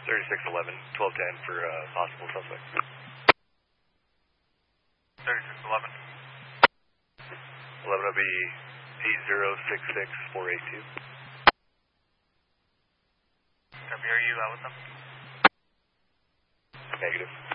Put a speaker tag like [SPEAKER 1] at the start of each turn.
[SPEAKER 1] 3611, 1210 for possible suspect.
[SPEAKER 2] 3611.
[SPEAKER 1] 11 will be 8066482.
[SPEAKER 2] Copy, are you out with them?
[SPEAKER 1] Negative.